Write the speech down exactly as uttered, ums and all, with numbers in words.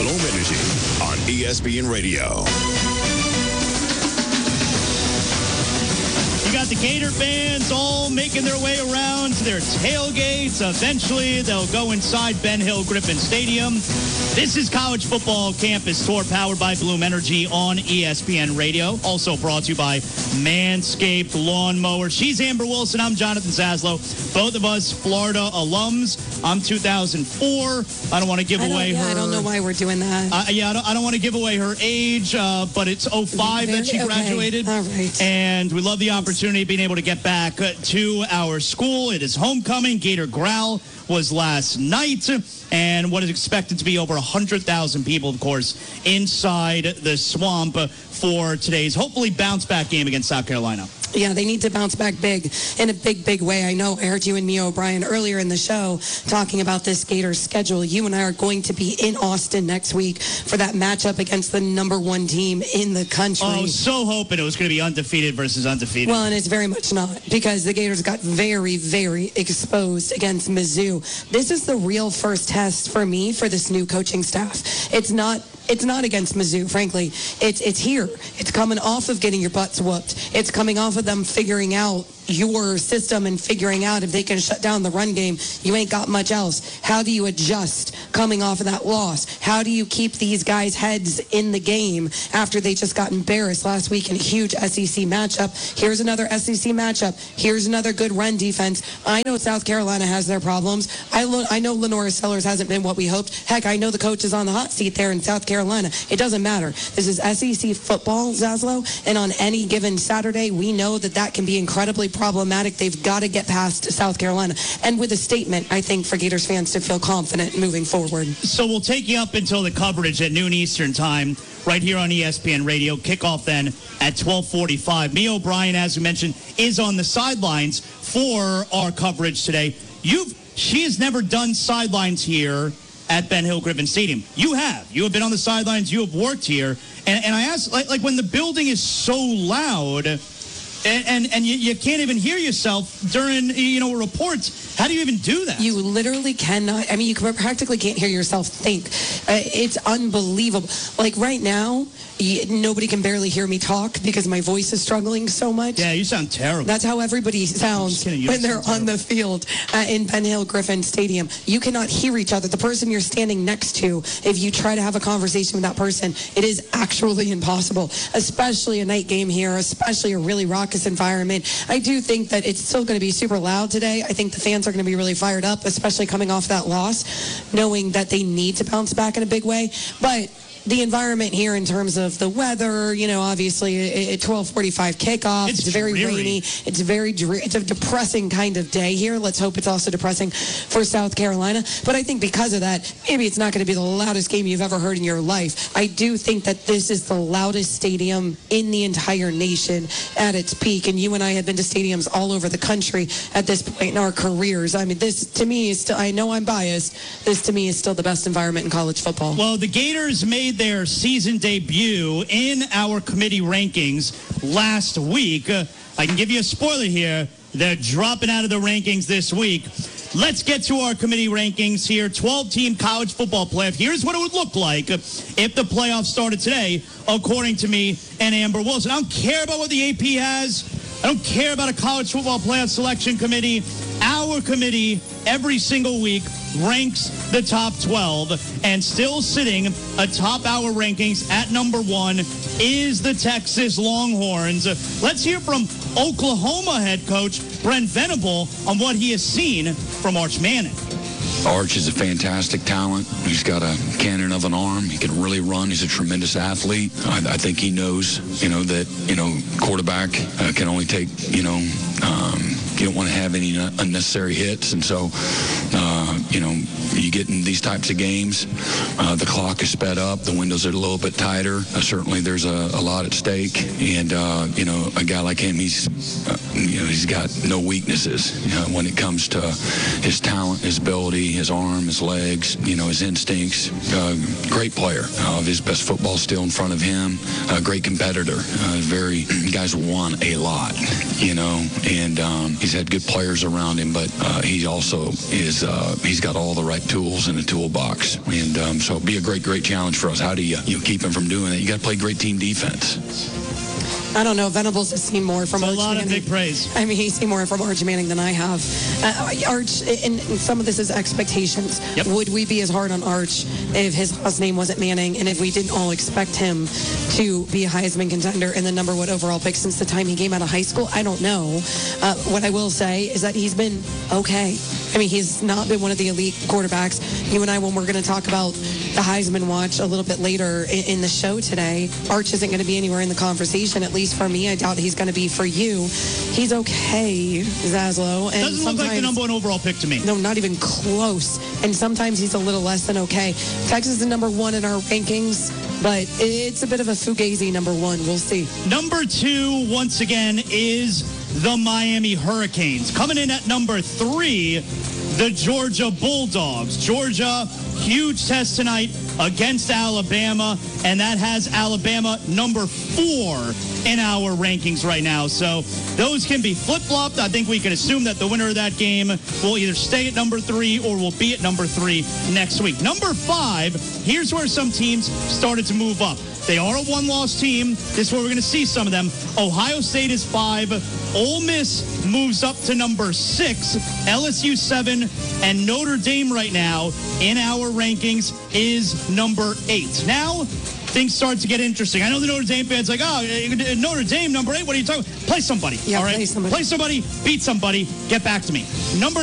Bloom Energy on E S P N Radio. You got the Gator fans all making their way around to their tailgates. Eventually, they'll go inside Ben Hill Griffin Stadium. This is College Football Campus Tour, powered by Bloom Energy on E S P N Radio. Also brought to you by Manscaped Lawnmower. She's Amber Wilson. I'm Jonathan Zaslow. Both of us Florida alums. I'm two thousand four. I don't want to give I away yeah, her. I don't know why we're doing that. Uh, yeah, I don't, I don't want to give away her age, uh, but it's oh five Very, that she graduated. Okay. All right. And we love the opportunity of being able to get back uh, to our school. It is homecoming. Gator Growl was last night, and what is expected to be over one hundred thousand people, of course, inside the swamp for today's hopefully bounce-back game against South Carolina. Yeah, they need to bounce back big, in a big, big way. I know I heard you and Mia O'Brien earlier in the show talking about this Gators schedule. You and I are going to be in Austin next week for that matchup against the number one team in the country. Oh, so hoping it was going to be undefeated versus undefeated. Well, and it's very much not, because the Gators got very, very exposed against Mizzou. This is the real first test for me for this new coaching staff. It's not It's not against Mizzou, frankly. It's it's here. It's coming off of getting your butts whooped. It's coming off of them figuring out your system and figuring out if they can shut down the run game. You ain't got much else. How do you adjust coming off of that loss? How do you keep these guys' heads in the game after they just got embarrassed last week in a huge S E C matchup? Here's another S E C matchup. Here's another good run defense. I know South Carolina has their problems. I, lo- I know Lenora Sellers hasn't been what we hoped. Heck, I know the coach is on the hot seat there in South Carolina. It doesn't matter. This is S E C football, Zaslow, and on any given Saturday, we know that that can be incredibly problematic. They've got to get past South Carolina. And with a statement, I think, for Gators fans to feel confident moving forward. So we'll take you up until the coverage at noon Eastern time, right here on E S P N Radio. Kickoff then at twelve forty-five. Mia O'Brien, as we mentioned, is on the sidelines for our coverage today. You've She has never done sidelines here at Ben Hill Griffin Stadium. You have. You have been on the sidelines. You have worked here. And, and I asked, like, like when the building is so loud and, and, and you, you can't even hear yourself during, you know, reports, how do you even do that? You literally cannot. I mean, you practically can't hear yourself think. Uh, it's unbelievable. Like right now, you, nobody can barely hear me talk because my voice is struggling so much. Yeah, you sound terrible. That's how everybody sounds when they're on the field uh, in Ben Hill Griffin Stadium. You cannot hear each other. The person you're standing next to, if you try to have a conversation with that person, it is actually impossible, especially a night game here, especially a really raucous environment. I do think that it's still going to be super loud today. I think the fans are going to be really fired up, especially coming off that loss, knowing that they need to bounce back in a big way. But the environment here in terms of the weather, you know, obviously at twelve forty-five kickoff, it's, it's very dreary. rainy. It's very dreary. It's a depressing kind of day here. Let's hope it's also depressing for South Carolina. But I think because of that, maybe it's not going to be the loudest game you've ever heard in your life. I do think that this is the loudest stadium in the entire nation at its peak. And you and I have been to stadiums all over the country at this point in our careers. I mean, this to me is still, I know I'm biased, this to me is still the best environment in college football. Well, the Gators made their season debut in our committee rankings last week. Uh, I can give you a spoiler here. They're dropping out of the rankings this week. Let's get to our committee rankings here. twelve-team college football playoff. Here's what it would look like if the playoffs started today, according to me and Amber Wilson. I don't care about what the A P has. I don't care about a college football playoff selection committee. Our committee, every single week, ranks the top twelve, and still sitting atop our rankings at number one is the Texas Longhorns. Let's hear from Oklahoma head coach Brent Venable on what he has seen from Arch Manning. Arch is a fantastic talent. He's got a cannon of an arm. He can really run. He's a tremendous athlete. I, I think he knows, you know, that, you know, quarterback uh, can only take, you know, um, you don't want to have any unnecessary hits. And so, uh, you know, you get in these types of games, uh, the clock is sped up. The windows are a little bit tighter. Uh, certainly there's a, a lot at stake. And, uh, you know, a guy like him, he's, uh, you know, he's got no weaknesses, you know, when it comes to his talent, his ability, his arm, his legs, you know, his instincts. Uh, great player. Uh, his best football still in front of him. A great competitor. Uh, very, guys won a lot, you know, and um, he's he's had good players around him, but uh, he also is, uh, he's got all the right tools in the toolbox. And um, so it'll be a great, great challenge for us. How do you, you know, keep him from doing that? You got to play great team defense. I don't know. Venables has seen more from It's Arch a lot Manning. of big praise. I mean, he's seen more from Arch Manning than I have. Uh, Arch, and, and some of this is expectations. Yep. Would we be as hard on Arch if his last name wasn't Manning and if we didn't all expect him to be a Heisman contender and the number one overall pick since the time he came out of high school? I don't know. Uh, what I will say is that he's been okay. I mean, he's not been one of the elite quarterbacks. You and I, when we're going to talk about the Heisman watch a little bit later in, in the show today, Arch isn't going to be anywhere in the conversation, at least for me. I doubt he's going to be for you. He's okay, Zaslow. And Doesn't look like the number one overall pick to me. No, not even close. And sometimes he's a little less than okay. Texas is number one in our rankings, but it's a bit of a fugazi number one. We'll see. Number two, once again, is the Miami Hurricanes. Coming in at number three, the Georgia Bulldogs. Georgia, huge test tonight against Alabama, and that has Alabama number four in our rankings right now. So those can be flip-flopped. I think we can assume that the winner of that game will either stay at number three or will be at number three next week. Number five, here's where some teams started to move up. They are a one-loss team. This is where we're going to see some of them. Ohio State is five. Ole Miss moves up to number six. L S U seven. And Notre Dame right now in our rankings is number eight. Now, things start to get interesting. I know the Notre Dame fans like, oh, Notre Dame, number eight, what are you talking about? Play somebody, Yeah, all right? play somebody. Play somebody, beat somebody, get back to me. Number